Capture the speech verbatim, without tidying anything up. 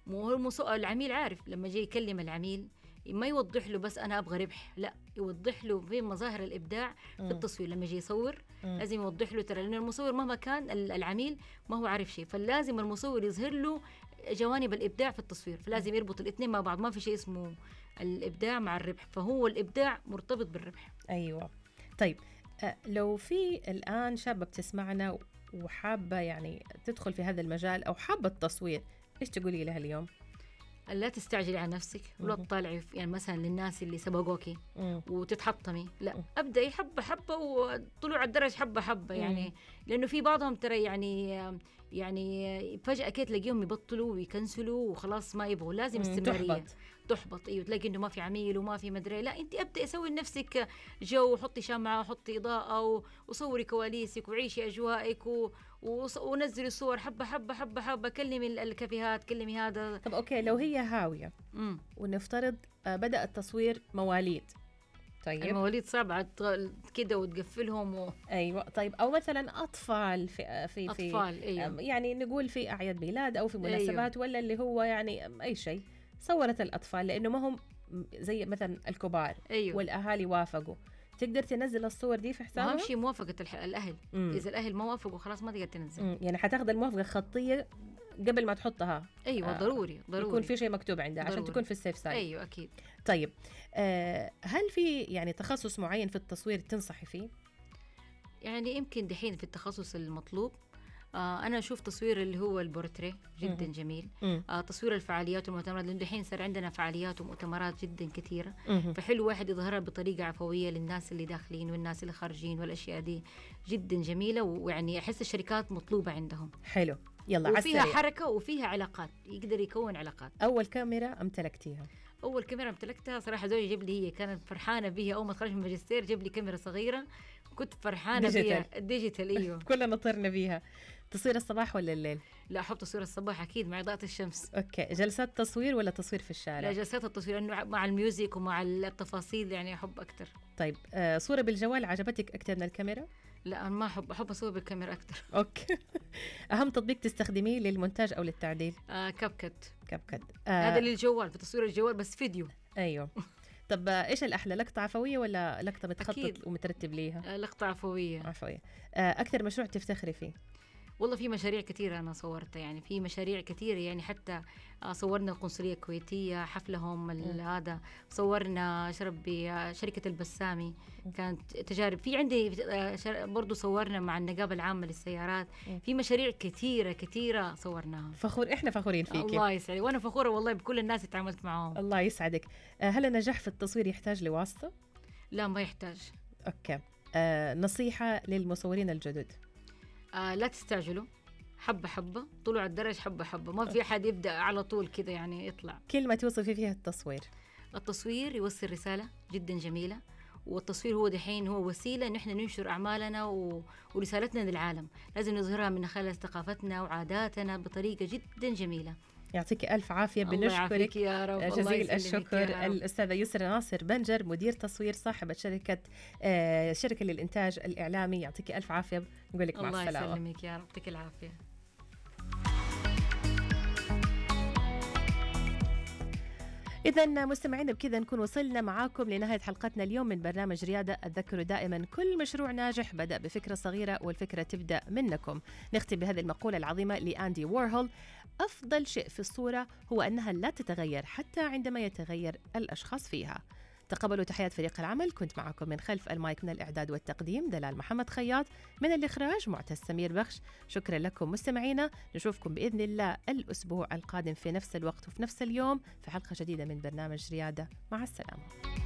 مو المص... العميل عارف لما جاي يكلم العميل ما يوضح له بس أنا أبغى ربح، لا يوضح له في مظاهر الإبداع في التصوير. لما يجي يصور م. لازم يوضح له، ترى لأن المصور مهما كان العميل ما هو عارف شيء، فلازم المصور يظهر له جوانب الإبداع في التصوير، فلازم يربط الاثنين مع بعض. ما في شيء اسمه الإبداع مع الربح، فهو الإبداع مرتبط بالربح. أيوة. طيب لو في الآن شابة بتسمعنا وحابة يعني تدخل في هذا المجال أو حابة التصوير، إيش تقولي لها اليوم؟ لا تستعجلي على نفسك ولا تطالعي يعني مثلا للناس اللي سبقوكي وتتحطمي، لا ابدأي حبة حبة وطلوع الدرج حبة حبة يعني. لأنه في بعضهم ترى يعني يعني فجأة كده تلاقيهم يبطلوا ويكنسلوا وخلاص ما يبغوا، لازم استمرارية. تحبط تحبط ايوه، تلاقي انه ما في عميل وما في مدري، لا انت ابدأي سوي لنفسك جو، وحطي شمعة وحطي إضاءة وصوري كواليسك وعيشي أجوائك و... ونزلي الصور حبة حبة حبة حبة، كلمي الكافيهات، كلمي هذا. طب أوكي، لو هي هاوية مم. ونفترض بدأ التصوير مواليد، طيب المواليد صعب كده وتقفلهم و... أيوة. طيب أو مثلا أطفال في في أطفال في أيوة. يعني نقول في أعياد ميلاد أو في مناسبات أيوة. ولا اللي هو يعني أي شيء صورت الأطفال لأنه ما هم زي مثلا الكبار أيوة. والأهالي وافقوا، تقدر تنزل الصور دي في حسابها؟ أهم شيء موافقة الأهل. مم. إذا الأهل ما وافقوا خلاص ما تقدر تنزل. مم. يعني حتاخذ الموافقة الخطية قبل ما تحطها. أيوة آه. ضروري ضروري يكون في شيء مكتوب عندها ضروري. عشان تكون في السيف سايد. أيوة أكيد. طيب آه هل في يعني تخصص معين في التصوير تنصحي فيه؟ يعني يمكن دحين في التخصص المطلوب آه أنا أشوف تصوير اللي هو البورتريه جدا مم. جميل. آه تصوير الفعاليات والمؤتمرات، لأنه دحين صار عندنا فعاليات ومؤتمرات جدا كثيرة، مم. فحلو واحد يظهرها بطريقة عفوية للناس اللي داخلين والناس اللي خارجين، والأشياء دي جدا جميلة، ويعني أحس الشركات مطلوبة عندهم. حلو. يلا وفيها عسرية. حركة وفيها علاقات، يقدر يكون علاقات. أول كاميرا امتلكتيها؟ أول كاميرا امتلكتها صراحة زوجي جاب لي، هي كانت فرحانة بيها أول ما تخرج من الماجستير، جاب لي كاميرا صغيرة كنت فرحانة بيها ديجيتال. أيوه كلنا طرنا بيها. تصوير الصباح ولا الليل؟ لا أحب تصوير الصباح أكيد مع إضاءة الشمس. أوكي. جلسات تصوير ولا تصوير في الشارع؟ لا جلسات التصوير، لأنه مع الميوزك ومع التفاصيل يعني أحب أكتر. طيب آه صورة بالجوال عجبتك أكتر من الكاميرا؟ لا أنا ما أحب أحب أصور بالكاميرا أكتر. أوكي. أهم تطبيق تستخدميه للمونتاج أو للتعديل؟ آه كابكت. كابكت آه هذا للجوال، في تصوير الجوال بس فيديو. أيوه. طب إيش الأحلى، لقطة عفوية ولا لقطة بتخطط ومترتب ليها؟ آه لقطة عفوية. عفوية. آه أكثر مشروع تفتخري فيه؟ والله في مشاريع كثيرة أنا صورتها، يعني في مشاريع كثيرة، يعني حتى صورنا القنصلية الكويتية حفلهم هذا، صورنا شرب بشركة البسامي كانت تجارب، في عندي برضو صورنا مع النقابة العامة للسيارات، في مشاريع كثيرة كثيرة صورناها. فخور، إحنا فخورين فيك. الله يسعدك، وأنا فخورة والله بكل الناس اللي تعاملت معهم. الله يسعدك. هل النجاح في التصوير يحتاج لواسطة؟ لا ما يحتاج. أوكي. آه نصيحة للمصورين الجدد؟ آه لا تستعجلوا، حبة حبة، طلوع الدرج حبة حبة، ما في أحد يبدأ على طول كده يعني يطلع. كلمة توصفي فيها التصوير؟ التصوير يوصل رسالة جدا جميلة، والتصوير هو دحين هو وسيلة إن إحنا ننشر أعمالنا و... ورسالتنا للعالم، لازم نظهرها من خلال ثقافتنا وعاداتنا بطريقة جدا جميلة. يعطيك ألف عافية. بنشكرك يا رب. جزيل الشكر الأستاذة يسرى ناصر بنجر، مدير تصوير صاحبة شركة آه شركة للإنتاج الإعلامي. يعطيك ألف عافية، نقول لك مع السلامة. الله يسلمك يا رب، يعطيك العافية. إذن مستمعين بكذا نكون وصلنا معاكم لنهاية حلقتنا اليوم من برنامج ريادة. أتذكروا دائما كل مشروع ناجح بدأ بفكرة صغيرة، والفكرة تبدأ منكم. نختم بهذه المقولة العظيمة لأندي وورهول: أفضل شيء في الصورة هو أنها لا تتغير حتى عندما يتغير الأشخاص فيها. تقبلوا تحيات فريق العمل، كنت معكم من خلف المايك من الإعداد والتقديم دلال محمد خياط، من الإخراج معتز سمير بخش. شكرا لكم مستمعينا، نشوفكم بإذن الله الأسبوع القادم في نفس الوقت وفي نفس اليوم في حلقة جديدة من برنامج ريادة. مع السلامة.